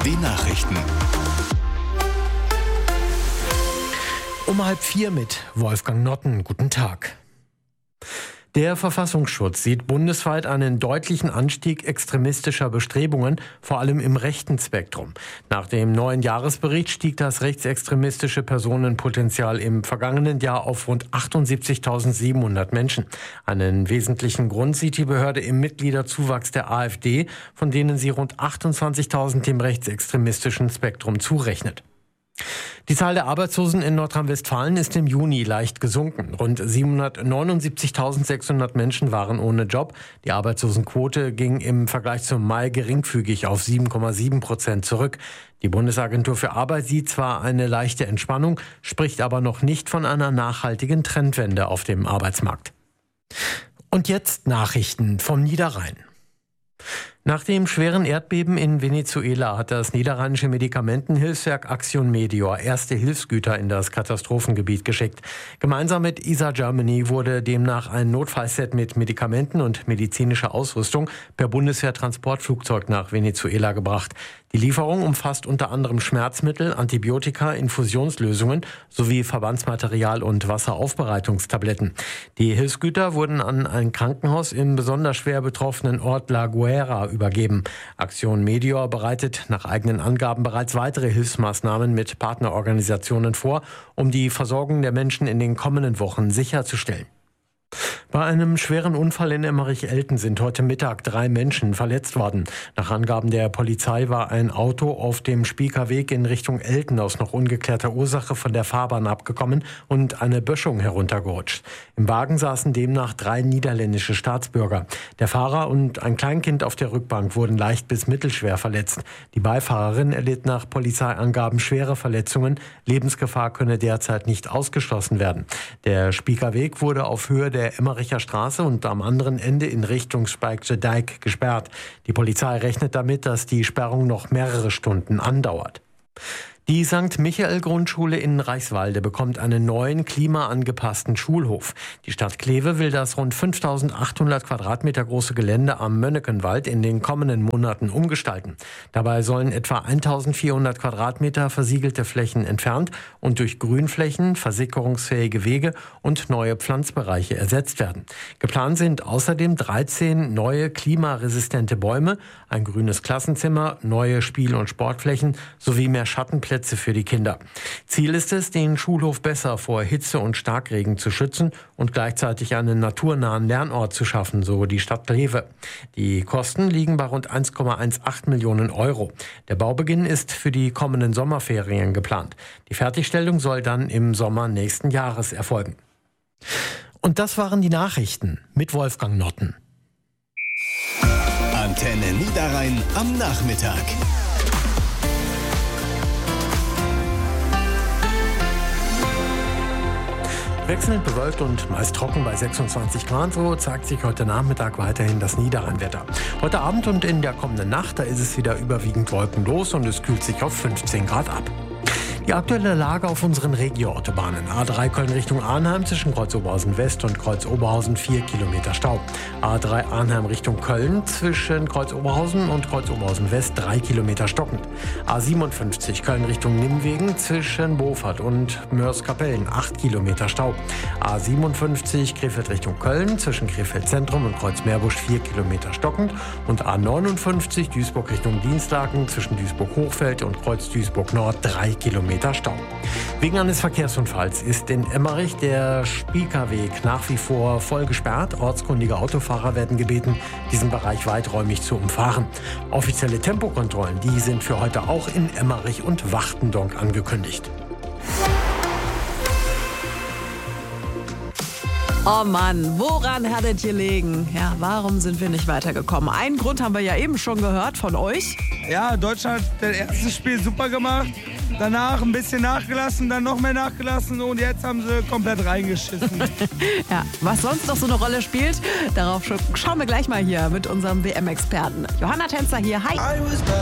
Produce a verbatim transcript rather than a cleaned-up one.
Die Nachrichten. Um halb vier mit Wolfgang Notten. Guten Tag. Der Verfassungsschutz sieht bundesweit einen deutlichen Anstieg extremistischer Bestrebungen, vor allem im rechten Spektrum. Nach dem neuen Jahresbericht stieg das rechtsextremistische Personenpotenzial im vergangenen Jahr auf rund achtundsiebzigtausendsiebenhundert Menschen. Einen wesentlichen Grund sieht die Behörde im Mitgliederzuwachs der AfD, von denen sie rund achtundzwanzigtausend dem rechtsextremistischen Spektrum zurechnet. Die Zahl der Arbeitslosen in Nordrhein-Westfalen ist im Juni leicht gesunken. Rund siebenhundertneunundsiebzigtausendsechshundert Menschen waren ohne Job. Die Arbeitslosenquote ging im Vergleich zum Mai geringfügig auf sieben Komma sieben Prozent zurück. Die Bundesagentur für Arbeit sieht zwar eine leichte Entspannung, spricht aber noch nicht von einer nachhaltigen Trendwende auf dem Arbeitsmarkt. Und jetzt Nachrichten vom Niederrhein. Nach dem schweren Erdbeben in Venezuela hat das niederrheinische Medikamentenhilfswerk Action Medior erste Hilfsgüter in das Katastrophengebiet geschickt. Gemeinsam mit I S A Germany wurde demnach ein Notfallset mit Medikamenten und medizinischer Ausrüstung per Bundeswehr-Transportflugzeug nach Venezuela gebracht. Die Lieferung umfasst unter anderem Schmerzmittel, Antibiotika, Infusionslösungen sowie Verbandsmaterial und Wasseraufbereitungstabletten. Die Hilfsgüter wurden an ein Krankenhaus im besonders schwer betroffenen Ort La Guaira übergeben. Action Medior bereitet nach eigenen Angaben bereits weitere Hilfsmaßnahmen mit Partnerorganisationen vor, um die Versorgung der Menschen in den kommenden Wochen sicherzustellen. Bei einem schweren Unfall in Emmerich-Elten sind heute Mittag drei Menschen verletzt worden. Nach Angaben der Polizei war ein Auto auf dem Spieker Weg in Richtung Elten aus noch ungeklärter Ursache von der Fahrbahn abgekommen und eine Böschung heruntergerutscht. Im Wagen saßen demnach drei niederländische Staatsbürger. Der Fahrer und ein Kleinkind auf der Rückbank wurden leicht bis mittelschwer verletzt. Die Beifahrerin erlitt nach Polizeiangaben schwere Verletzungen. Lebensgefahr könne derzeit nicht ausgeschlossen werden. Der Spieker Weg wurde auf Höhe der der Emmericher Straße und am anderen Ende in Richtung Spijkse Dijk gesperrt. Die Polizei rechnet damit, dass die Sperrung noch mehrere Stunden andauert. Die Sankt Michael Grundschule in Reichswalde bekommt einen neuen klimaangepassten Schulhof. Die Stadt Kleve will das rund fünftausendachthundert Quadratmeter große Gelände am Mönnekenwald in den kommenden Monaten umgestalten. Dabei sollen etwa eintausendvierhundert Quadratmeter versiegelte Flächen entfernt und durch Grünflächen, versickerungsfähige Wege und neue Pflanzbereiche ersetzt werden. Geplant sind außerdem dreizehn neue klimaresistente Bäume, ein grünes Klassenzimmer, neue Spiel- und Sportflächen sowie mehr Schattenplätze für die Kinder. Ziel ist es, den Schulhof besser vor Hitze und Starkregen zu schützen und gleichzeitig einen naturnahen Lernort zu schaffen, so die Stadt Kleve. Die Kosten liegen bei rund eins Komma achtzehn Millionen Euro. Der Baubeginn ist für die kommenden Sommerferien geplant. Die Fertigstellung soll dann im Sommer nächsten Jahres erfolgen. Und das waren die Nachrichten mit Wolfgang Notten. Antenne Niederrhein am Nachmittag. Wechselnd bewölkt und meist trocken bei sechsundzwanzig Grad. So zeigt sich heute Nachmittag weiterhin das Niederrheinwetter. Heute Abend und in der kommenden Nacht, da ist es wieder überwiegend wolkenlos und es kühlt sich auf fünfzehn Grad ab. Die aktuelle Lage auf unseren Regio-Autobahnen. A drei Köln Richtung Arnheim zwischen Kreuz Oberhausen West und Kreuz Oberhausen vier Kilometer Stau. A drei Arnheim Richtung Köln zwischen Kreuz Oberhausen und Kreuz Oberhausen West drei Kilometer stockend. A siebenundfünfzig Köln Richtung Nimwegen zwischen Beaufort und Mörs-Kapellen acht Kilometer Stau. A siebenundfünfzig Krefeld Richtung Köln zwischen Krefeld Zentrum und Kreuz Meerbusch vier Kilometer stockend. Und A neunundfünfzig Duisburg Richtung Dienstlaken zwischen Duisburg-Hochfeld und Kreuz Duisburg Nord drei Kilometer Stau. Wegen eines Verkehrsunfalls ist in Emmerich der Spiekerweg nach wie vor voll gesperrt. Ortskundige Autofahrer werden gebeten, diesen Bereich weiträumig zu umfahren. Offizielle Tempokontrollen, die sind für heute auch in Emmerich und Wachtendonk angekündigt. Oh Mann, woran hat es gelegen? Ja, warum sind wir nicht weitergekommen? Einen Grund haben wir ja eben schon gehört von euch. Ja, Deutschland hat das erste Spiel super gemacht. Danach ein bisschen nachgelassen, dann noch mehr nachgelassen und jetzt haben sie komplett reingeschissen. Ja, was sonst noch so eine Rolle spielt, darauf schauen wir gleich mal hier mit unserem W M-Experten. Johanna Tänzer hier, hi!